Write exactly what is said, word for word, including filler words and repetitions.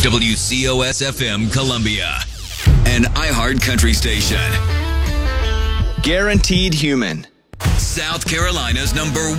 W C O S F M Columbia, an iHeart country station. Guaranteed Human. South Carolina's number